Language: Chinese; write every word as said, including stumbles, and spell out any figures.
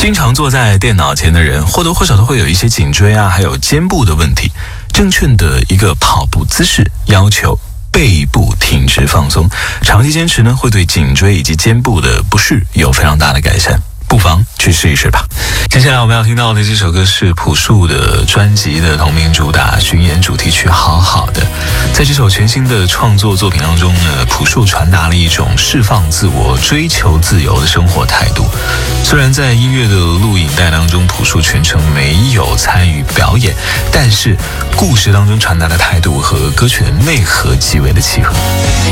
经常坐在电脑前的人，或多或少都会有一些颈椎啊，还有肩部的问题。正确的一个跑步姿势要求背部挺直放松，长期坚持呢，会对颈椎以及肩部的不适有非常大的改善。不妨去试一试吧。接下来我们要听到的这首歌是朴树的专辑的同名主打巡演主题曲《好好的》。在这首全新的创作作品当中呢，朴树传达了一种释放自我、追求自由的生活态度。虽然在音乐的录影带当中，朴树全程没有参与表演，但是故事当中传达的态度和歌曲的内核极为的契合。